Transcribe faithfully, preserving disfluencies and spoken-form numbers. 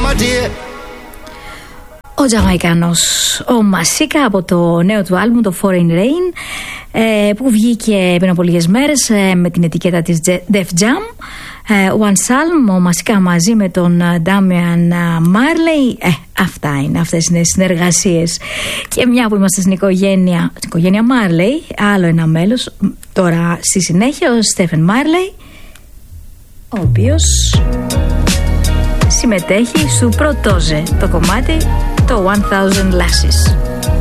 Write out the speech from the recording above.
my dear. Ο Τζαμαϊκάνος, ο Μασίκα από το νέο του άλμπουμ, το Foreign Rain, ε, που βγήκε πριν από λίγες μέρες ε, με την ετικέτα της Def Jam. ε, One Salm, ο Μασίκα μαζί με τον Damian Marley. ε, Αυτά είναι, αυτές είναι οι συνεργασίες. Και μια που είμαστε στην οικογένεια, στην οικογένεια Marley, άλλο ένα μέλος τώρα στη συνέχεια, ο Stephen Marley, ο οποίος συμμετέχει στο Προτόζε, το κομμάτι, το one thousand Lashes.